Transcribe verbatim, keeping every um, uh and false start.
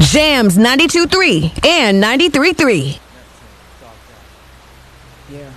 Jams ninety-two point three and ninety-three point three. Yeah.